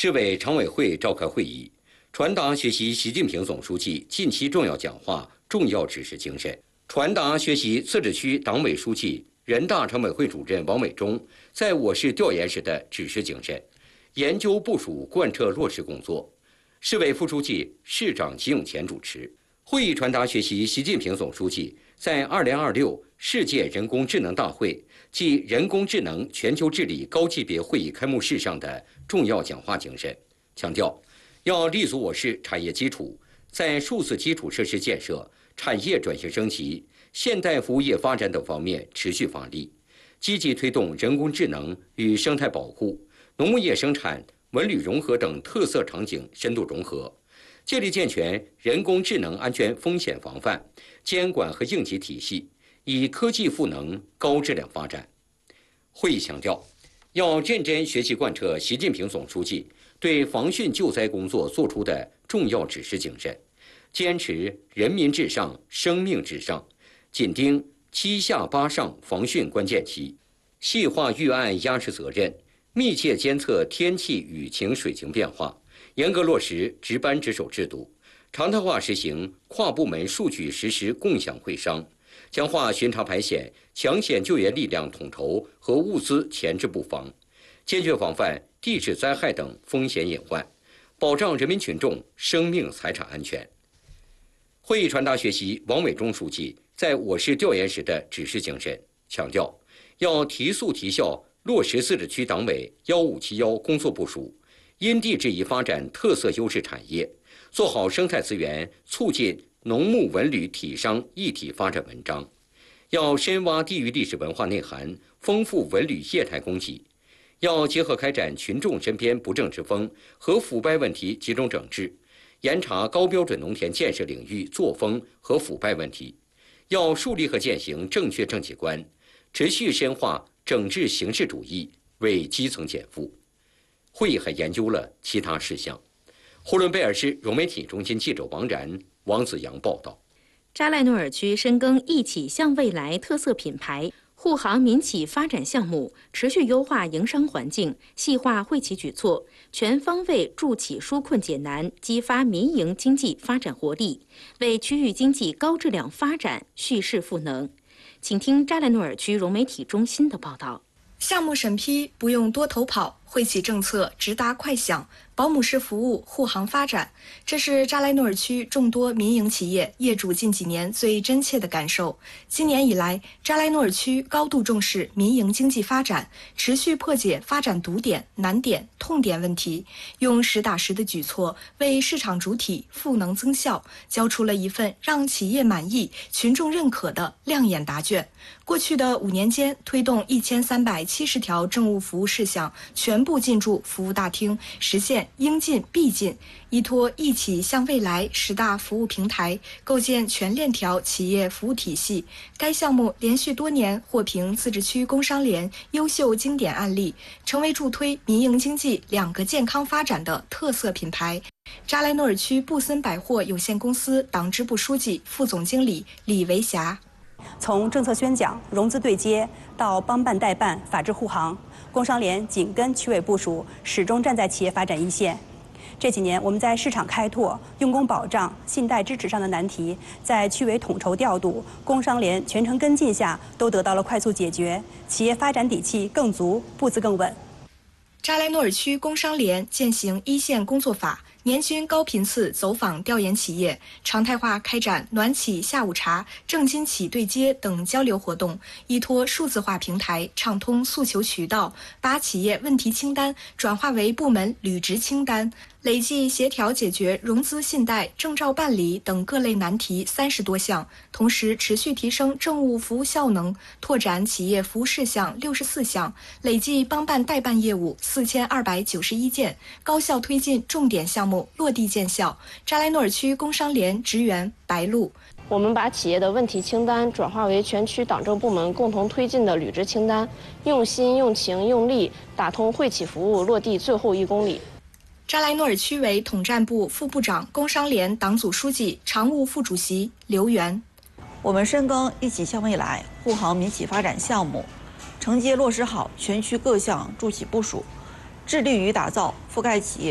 市委常委会召开会议，传达学习习近平总书记近期重要讲话、重要指示精神，传达学习自治区党委书记、人大常委会主任王伟忠在我市调研时的指示精神，研究部署贯彻落实工作。市委副书记、市长吉永前主持会议，传达学习习近平总书记在2026世界人工智能大会暨人工智能全球治理高级别会议开幕式上的重要讲话精神，强调要立足我市产业基础，在数字基础设施建设、产业转型升级、现代服务业发展等方面持续发力，积极推动人工智能与生态保护、农牧业生产、文旅融合等特色场景深度融合，建立健全人工智能安全风险防范、监管和应急体系，以科技赋能高质量发展。会议强调，要认真学习贯彻习近平总书记对防汛救灾工作作出的重要指示精神，坚持人民至上、生命至上，紧盯7下8上防汛关键期，细化预案压实责任，密切监测天气、雨情、水情变化，严格落实值班值守制度，常态化实行跨部门数据实时共享会商，强化巡查排险、抢险救援力量统筹和物资前置布防，坚决防范地质灾害等风险隐患，保障人民群众生命财产安全。会议传达学习王伟忠书记在我市调研时的指示精神，强调要提速提效落实自治区党委1571工作部署，因地制宜发展特色优势产业，做好生态资源促进农牧文旅体商一体发展文章，要深挖地域历史文化内涵，丰富文旅业态供给，要结合开展群众身边不正之风和腐败问题集中整治，严查高标准农田建设领域作风和腐败问题，要树立和践行正确政绩观，持续深化整治形式主义，为基层减负。会议还研究了其他事项。呼伦贝尔市融媒体中心记者王然、王子阳报道。 扎赖诺尔区深耕一起向未来特色品牌护航民企发展项目，持续优化营商环境，细化惠企举措，全方位助企纾困解难，激发民营经济发展活力，为区域经济高质量发展蓄势赋能。请听扎赖诺尔区融媒体中心的报道。 项目审批不用多头跑，惠企政策直达快响，保姆式服务护航发展，这是扎莱诺尔区众多民营企业业主近几年最真切的感受。今年以来，扎莱诺尔区高度重视民营经济发展，持续破解发展堵点、难点、痛点问题，用实打实的举措为市场主体赋能增效，交出了一份让企业满意、群众认可的亮眼答卷。过去的5年间，推动1370条政务服务事项全部进驻服务大厅，实现应进必进，依托一起向未来10大服务平台，构建全链条企业服务体系。该项目连续多年获评自治区工商联优秀经典案例，成为助推民营经济2个健康发展的特色品牌。扎莱诺尔区布森百货有限公司党支部书记、副总经理李维霞。 从政策宣讲、融资对接到帮办代办、法治护航，工商联紧跟区委部署，始终站在企业发展一线。这几年，我们在市场开拓、用工保障、信贷支持上的难题，在区委统筹调度、工商联全程跟进下，都得到了快速解决，企业发展底气更足，步子更稳。 扎莱诺尔区工商联践行一线工作法，年均高频次走访调研企业，常态化开展暖企下午茶、正金企对接等交流活动，依托数字化平台畅通诉求渠道，把企业问题清单转化为部门履职清单，累计协调解决融资信贷、证照办理等各类难题30多项，同时持续提升政务服务效能，拓展企业服务事项64项，累计帮办代办业务4291件，高效推进重点项目落地见效。扎莱诺尔区工商联职员白露： 我们把企业的问题清单转化为全区党政部门共同推进的履职清单，用心、用情、用力打通惠企服务落地最后1公里。 扎莱诺尔区委统战部副部长、工商联党组书记、常务副主席刘源： 我们深耕一起向未来护航民企发展项目，承接落实好全区各项助企部署，致力于打造覆盖企业